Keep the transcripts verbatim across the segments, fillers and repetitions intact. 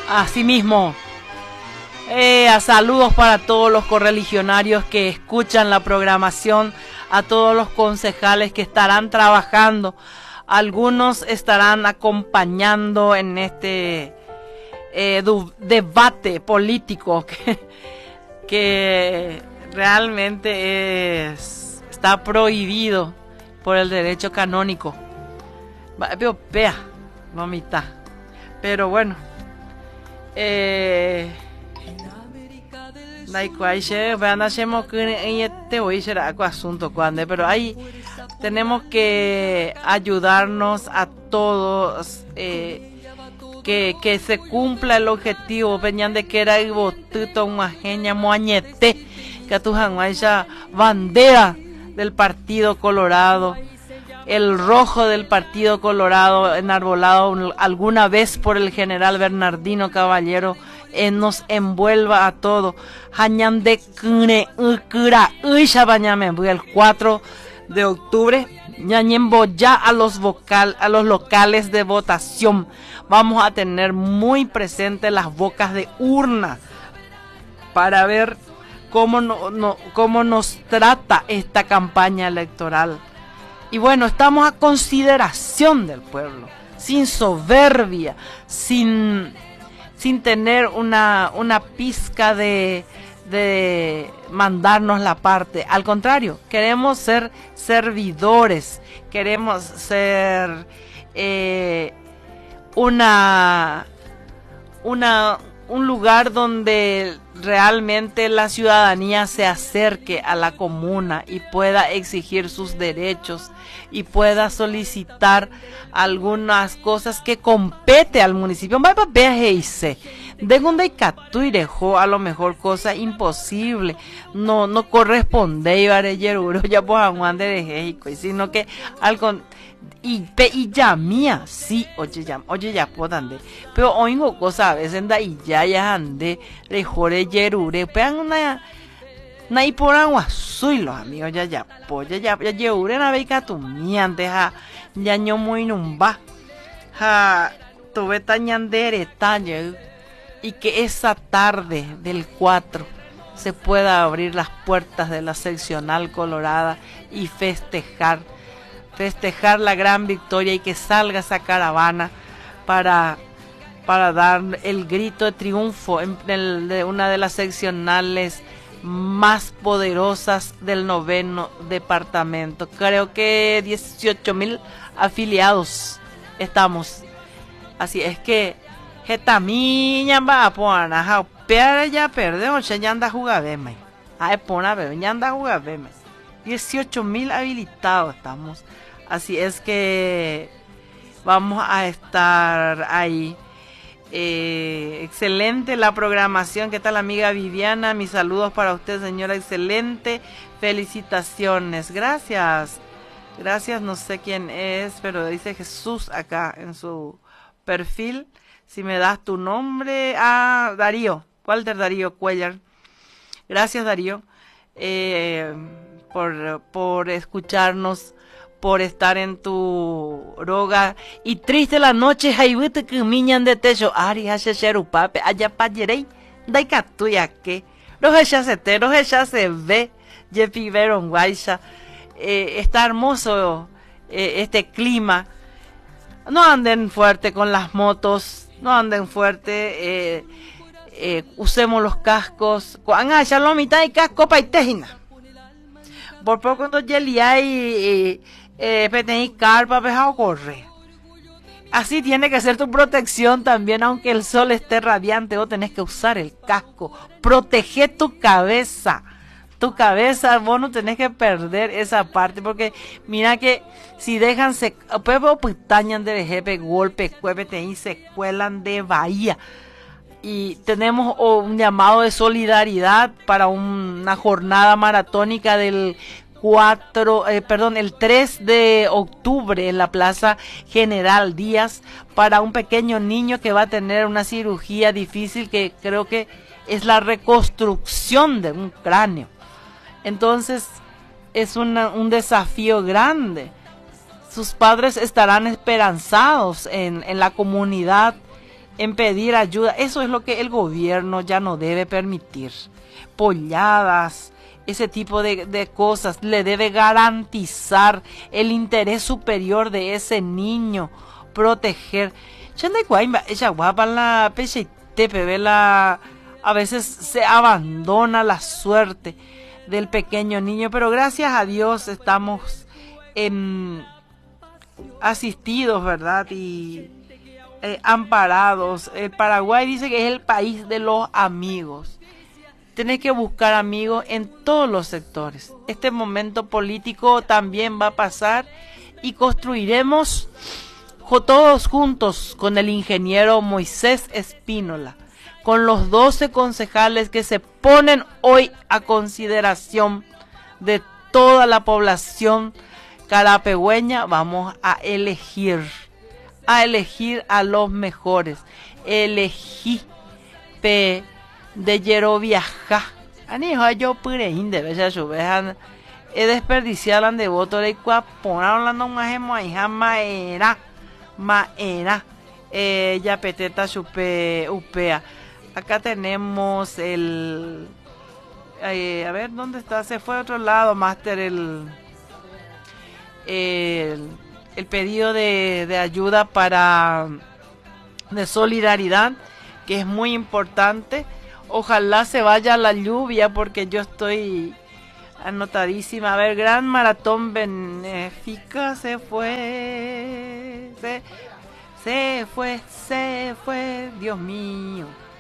Asimismo, eh, a saludos para todos los correligionarios que escuchan la programación, a todos los concejales que estarán trabajando, algunos estarán acompañando en este eh, debate político que, que realmente es, está prohibido por el derecho canónico. Vea, mamita. Pero bueno, eh, pero ahí tenemos que ayudarnos a todos, eh, que, que se cumpla el objetivo. Peñan de que era botito una genia moañete, que tu esa bandera del Partido Colorado, el rojo del Partido Colorado enarbolado alguna vez por el general Bernardino Caballero, eh, nos envuelva a todo. El cuatro de octubre ya a los vocal, a los locales de votación vamos a tener muy presentes las bocas de urna para ver cómo, no, no, cómo nos trata esta campaña electoral. Y bueno, estamos a consideración del pueblo, sin soberbia, sin, sin tener una, una pizca de, de mandarnos la parte. Al contrario, queremos ser servidores, queremos ser eh, una, una, un lugar donde realmente la ciudadanía se acerque a la comuna y pueda exigir sus derechos y pueda solicitar algunas cosas que compete al municipio. De donde dejó a lo mejor cosa imposible, no no corresponde ya pues sino que al con y pe y ya mía sí oye ya oye ya podande pero oigo cosa a veces da y ya ya ande de jore yerure pean una na y por agua soy los amigos ya ya pues ya ya ya yerure na beca tu miante ja ya ño muy numba ja tuve tañandere tañe y que esa tarde del cuatro se pueda abrir las puertas de la seccional colorada y festejar festejar la gran victoria y que salga esa caravana para, para dar el grito de triunfo en el, de una de las seccionales más poderosas del noveno departamento. Creo que dieciocho mil afiliados estamos. Así es que Getamiña va a poner pero ya perdemos, ya anda a jugar beme. Ay, pona beme, ya anda a jugar beme. dieciocho mil habilitados estamos. Así es que vamos a estar ahí. Eh, excelente la programación. ¿Qué tal, amiga Viviana? Mis saludos para usted, señora. Excelente. Felicitaciones. Gracias. Gracias, no sé quién es, pero dice Jesús acá en su perfil. Si me das tu nombre. Ah, Darío. Walter Darío Cuellar. Gracias, Darío. Eh, por, por escucharnos, por estar en tu roga y triste la noche haibute que miñan de techo ari hace pape allá pa yerei dai catuya que los ella se te los ella se ve yepi veron guaisa. Eh, está hermoso eh, este clima. No anden fuerte con las motos, no anden fuerte, eh, eh, usemos los cascos cuando ya lo mitad de casco pa itejina por poco no yeli hay eh, peteí carpa pejao corre. Así tiene que ser tu protección también, aunque el sol esté radiante, vos tenés que usar el casco, protege tu cabeza, tu cabeza, vos no tenés que perder esa parte, porque mira que si dejan se pepo pitañan de jefe golpe cuépete y se cuelan de bahía. Y tenemos un llamado de solidaridad para una jornada maratónica del cuatro, eh, perdón, el tres de octubre en la Plaza General Díaz para un pequeño niño que va a tener una cirugía difícil que creo que es la reconstrucción de un cráneo. Entonces es una, un desafío grande. Sus padres estarán esperanzados en, en la comunidad en pedir ayuda. Eso es lo que el gobierno ya no debe permitir. Polladas, ese tipo de, de cosas. Le debe garantizar el interés superior de ese niño, proteger. A veces se abandona la suerte del pequeño niño, pero gracias a Dios estamos eh, asistidos, ¿verdad? Y eh, amparados. El Paraguay dice que es el país de los amigos. Tenés que buscar amigos en todos los sectores. Este momento político también va a pasar y construiremos todos juntos con el ingeniero Moisés Espínola, con los doce concejales que se ponen hoy a consideración de toda la población carapegüeña. Vamos a elegir, a elegir a los mejores. Elegí pe de Yeroviaja. Anijo yo pureín de bella chuvejan. He desperdiciado de voto de cuapona hablando más en maíja maera. Maera. Eh, ya peteta chupe upea. Acá tenemos el... Eh, a ver, ¿dónde está? Se fue a otro lado, Máster, el, el... El pedido de, de ayuda para... de solidaridad, que es muy importante. Ojalá se vaya la lluvia, porque yo estoy anotadísima. A ver, Gran Maratón Benéfica se fue. Se, se fue, se fue. Dios mío.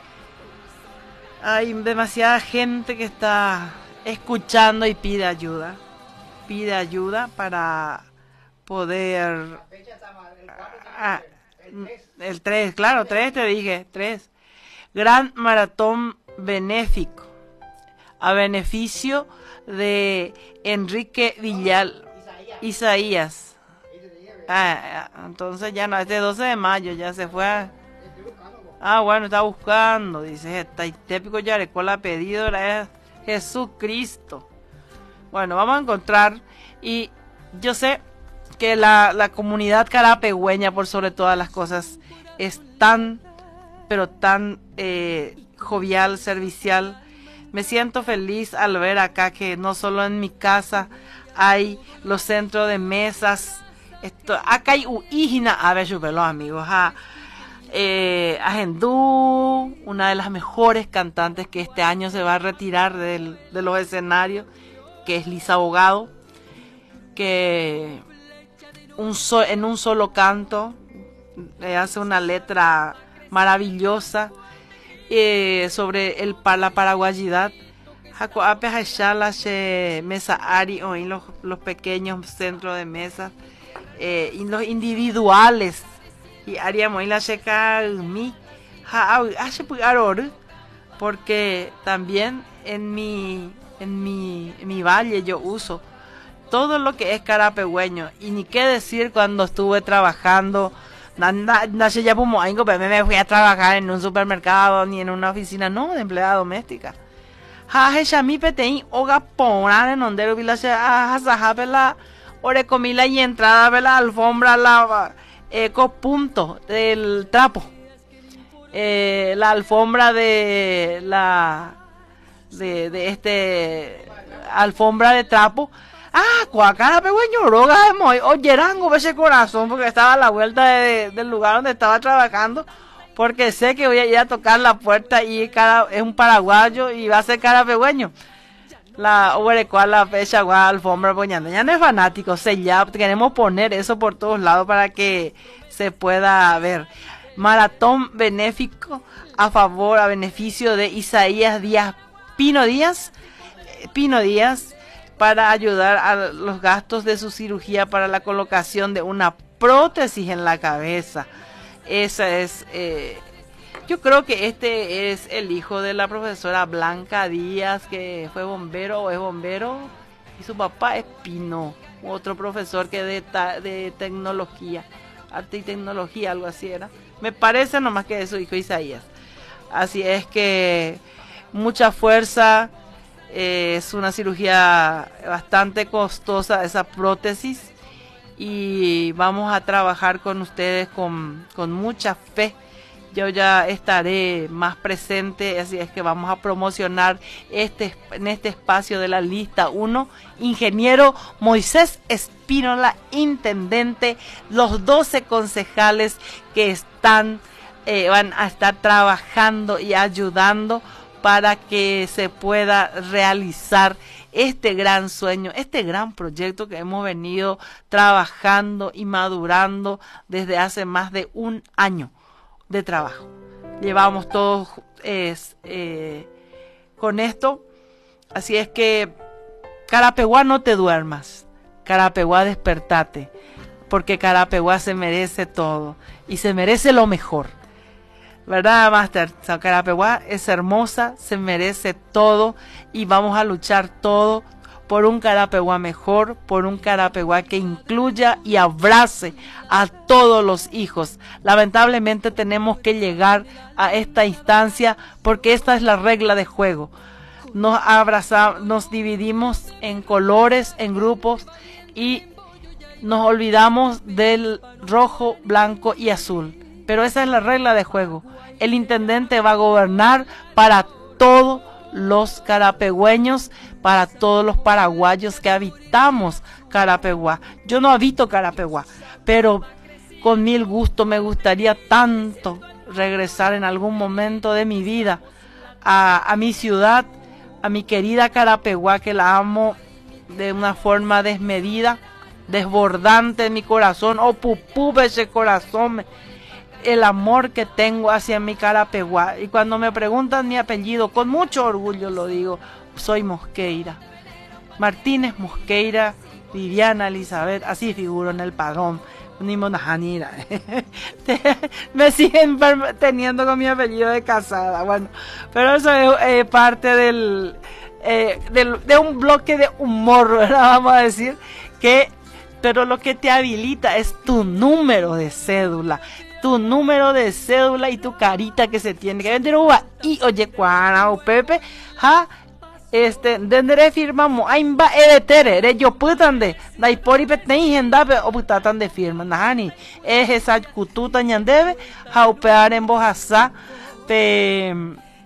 Hay demasiada gente que está escuchando y pide ayuda. Pide ayuda para poder... Ah, el tres, claro, tres te dije, tres. Gran Maratón Benéfico. A beneficio de Enrique Villal. Isaías. Ah, entonces ya no, este doce de mayo ya se fue a... Ah, bueno, está buscando, dice, está típico Yarecola pedido, era Jesucristo. Bueno, vamos a encontrar, y yo sé que la, la comunidad carapegüeña, por sobre todas las cosas, es tan, pero tan eh, jovial, servicial. Me siento feliz al ver acá que no solo en mi casa hay los centros de mesas, esto, acá hay uígina, a ver, los amigos, a Eh, Agendú, una de las mejores cantantes que este año se va a retirar del, de los escenarios, que es Lisa Abogado, que un so, en un solo canto le hace una letra maravillosa eh, sobre el, la paraguayidad. Mesa Ari, los, los pequeños centros de mesas eh, y los individuales. Y haríamos y la checa mi porque también en mi en mi en mi valle yo uso todo lo que es carapegüeño, y ni qué decir cuando estuve trabajando me fui a trabajar en un supermercado ni en una oficina, no, de empleada doméstica. Mi peteín oga pona en ondero vi la la ore comila y entrada de la alfombra la eco punto del trapo, eh, la alfombra de la de, de este alfombra de trapo. Ah, cuacara pegüeño roga de moy oyerango ese corazón, porque estaba a la vuelta de, de, del lugar donde estaba trabajando, porque sé que voy a ir a tocar la puerta y cara, es un paraguayo y va a ser carapegüeño. La cual la fecha guá alfombra poñando. Ya no es fanático, se ya queremos poner eso por todos lados para que se pueda ver. Maratón benéfico a favor, a beneficio de Isaías Díaz Pino Díaz, Pino Díaz, para ayudar a los gastos de su cirugía para la colocación de una prótesis en la cabeza. Esa es eh, yo creo que este es el hijo de la profesora Blanca Díaz, que fue bombero o es bombero, y su papá es Pino, otro profesor que de, ta, de tecnología, arte y tecnología, algo así era. Me parece nomás que es su hijo Isaías. Así es que mucha fuerza, eh, es una cirugía bastante costosa esa prótesis, y vamos a trabajar con ustedes con, con mucha fe yo ya estaré más presente, así es que vamos a promocionar este, en este espacio de la lista uno, ingeniero Moisés Espínola, intendente, los doce concejales que están, eh, van a estar trabajando y ayudando para que se pueda realizar este gran sueño, este gran proyecto que hemos venido trabajando y madurando desde hace más de un año de trabajo. Llevamos todos eh, eh, con esto, así es que Carapeguá, no te duermas, Carapeguá, despertate, porque Carapeguá se merece todo y se merece lo mejor, ¿verdad, Master? Carapeguá es hermosa, se merece todo y vamos a luchar todo por un Carapeguá mejor, por un Carapeguá que incluya y abrace a todos los hijos. Lamentablemente tenemos que llegar a esta instancia porque esta es la regla de juego. Nos abrazamos, nos dividimos en colores, en grupos y nos olvidamos del rojo, blanco y azul. Pero esa es la regla de juego. El intendente va a gobernar para todos los carapegüeños, para todos los paraguayos que habitamos Carapeguá. Yo no habito Carapeguá, pero con mil gusto me gustaría tanto regresar en algún momento de mi vida a, a mi ciudad, a mi querida Carapeguá, que la amo de una forma desmedida, desbordante en mi corazón. Oh, pupú, ese corazón, el amor que tengo hacia mi Carapeguá. Y cuando me preguntan mi apellido, con mucho orgullo lo digo, soy Mosqueira, Martínez Mosqueira, Viviana Elizabeth, así figuro en el padrón. Ni monajanira. Me siguen teniendo con mi apellido de casada. Bueno, pero eso es eh, parte del, eh, del de un bloque de humor, ¿verdad? Vamos a decir que, pero lo que te habilita es tu número de cédula. Tu número de cédula y tu carita que se tiene que vender. Y oye, cuana o Pepe, ja, este, dendere firmamos, aimba edetere, re yo putan de, dai pori petei hendape o putatan de firma, nahani, es esa kututa ñandebe, jaupear en bojasa, pe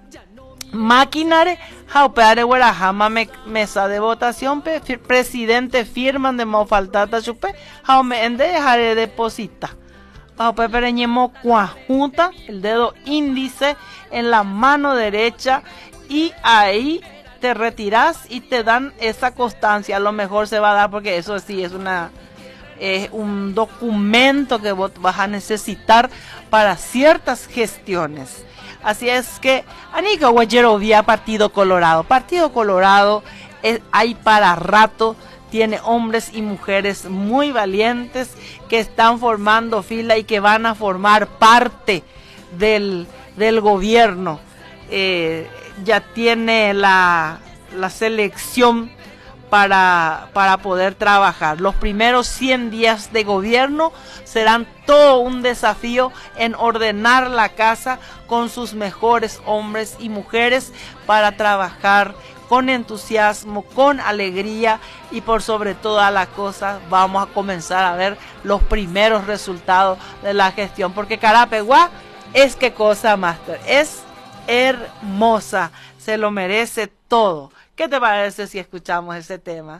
maquinare, jaupear en guarajama me, mesa de votación, pe fir, presidente firman de mofaltata chupe, jaume ende dejaré deposita. Jaupe pereñemo cuajunta, el dedo índice en la mano derecha y ahí te retiras y te dan esa constancia. A lo mejor se va a dar porque eso sí es una es un documento que vos vas a necesitar para ciertas gestiones. Así es que Anica Guayero vía Partido Colorado. Partido Colorado es, hay para rato, tiene hombres y mujeres muy valientes que están formando fila y que van a formar parte del, del gobierno. Eh, ya tiene la, la selección para, para poder trabajar. Los primeros cien días de gobierno serán todo un desafío en ordenar la casa con sus mejores hombres y mujeres para trabajar con entusiasmo, con alegría y por sobre todas las cosas vamos a comenzar a ver los primeros resultados de la gestión, porque Carapeguá es qué cosa, Master, es hermosa, se lo merece todo. ¿Qué te parece si escuchamos ese tema?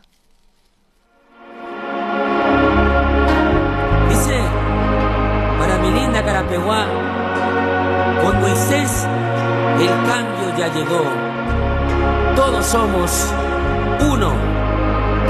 Dice, para mi linda Carapeguá, con Moisés el cambio ya llegó. Todos somos uno.